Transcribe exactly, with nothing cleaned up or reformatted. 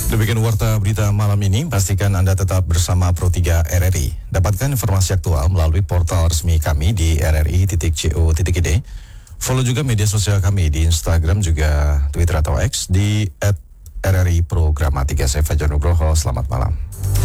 Demikian warta berita malam ini, pastikan Anda tetap bersama Pro tiga R R I. Dapatkan informasi aktual melalui portal resmi kami di r r i titik co titik i d. Follow juga media sosial kami di Instagram juga Twitter atau X di et r r i programatika. Saya Fajar Nugroho, selamat malam.